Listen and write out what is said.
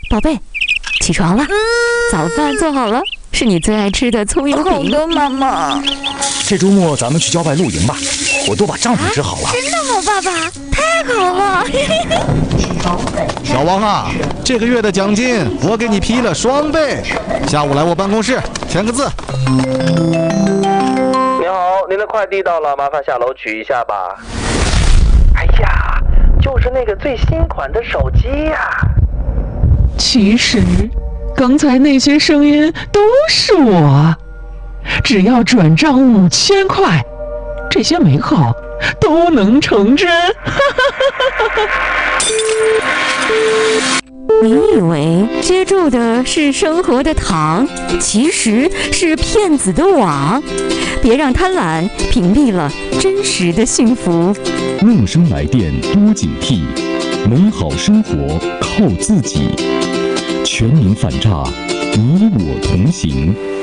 宝贝，起床了，早饭做好了，是你最爱吃的葱油饼。 好的，妈妈。 这周末咱们去郊外露营吧，我都把帐篷支好了。 真的吗，爸爸？太好了！ 小王啊，这个月的奖金我给你批了双倍，下午来我办公室签个字。 你好，您的快递到了，麻烦下楼取一下吧。哎呀，就是那个最新款的手机呀。 其实，刚才那些声音都是我。只要转账5000块，这些美好都能成真。 你以为接住的是生活的糖，其实是骗子的网。别让贪婪屏蔽了真实的幸福。 陌生来电多警惕，美好生活靠自己。全民反诈，你我同行。